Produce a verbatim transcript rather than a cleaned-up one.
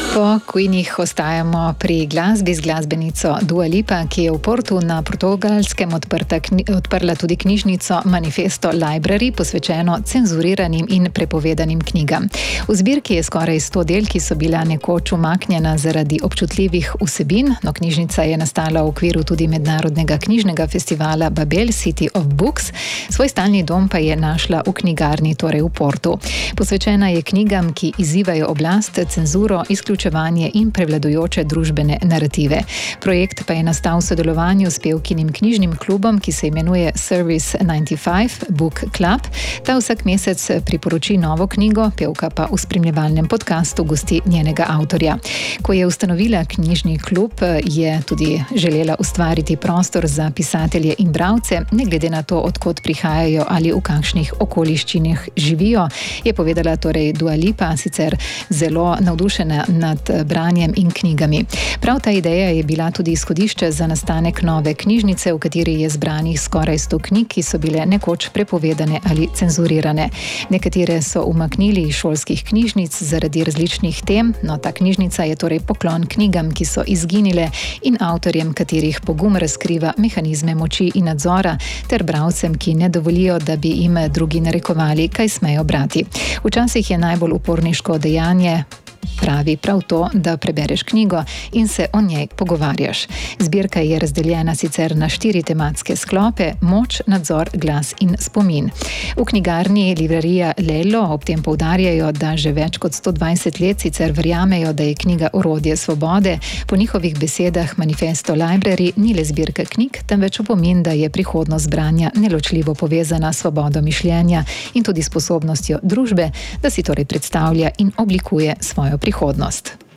Po Queenih ostajamo pri glasbi z glasbenico Dua Lipa, ki je v Portu na Portugalskem odprta, odprla tudi knjižnico Manifesto Library, posvečeno cenzuriranim in prepovedanim knjigam. V zbirki je skoraj sto del, ki so bila nekoč umaknjena zaradi občutljivih vsebin, no knjižnica je nastala v okviru tudi mednarodnega knjižnega festivala Babel City of Books, svoj stalni dom pa je našla v knjigarni, torej v Portu. Posvečena je knjigam, ki izzivajo oblast, cenzuro, izključevanje in prevladujoče družbene narative. Projekt pa je nastal v sodelovanju s pevkinim knjižnim klubom, ki se imenuje Service devetdeset pet Book Club. Ta vsak mesec priporoči novo knjigo, pevka pa v spremljevalnem podcastu gosti njenega avtorja. Ko je ustanovila knjižni klub, je tudi želela ustvariti prostor za pisatelje in bralce, ne glede na to, od kod prihajajo ali v kakšnih okoliščinah živijo, je povedala torej Dua Lipa, sicer zelo navdušena nad branjem in knjigami. Prav ta ideja je bila tudi izhodišče za nastanek nove knjižnice, v kateri je zbranih skoraj sto knjig, ki so bile nekoč prepovedane ali cenzurirane. Nekatere so umaknili iz šolskih knjižnic zaradi različnih tem, no ta knjižnica je torej poklon knjigam, ki so izginile in avtorjem, katerih pogum razkriva mehanizme moči in nadzora, ter bralcem, ki ne dovolijo, da bi jim drugi narekovali, kaj smejo brati. Včasih je najbolj uporniško dejanje, pravi prav to, da prebereš knjigo in se o njej pogovarjaš. Zbirka je razdeljena sicer na štiri tematske sklope: moč, nadzor, glas in spomin. V knjigarni Livrarija Lello ob tem poudarjajo, da že več kot sto dvajset let sicer verjamejo, da je knjiga orodje svobode. Po njihovih besedah Manifesto Library ni le zbirka knjig, temveč opomin, da je prihodnost branja neločljivo povezana s svobodo mišljenja in tudi sposobnostjo družbe, da si torej predstavlja in oblikuje svojo prihodnost.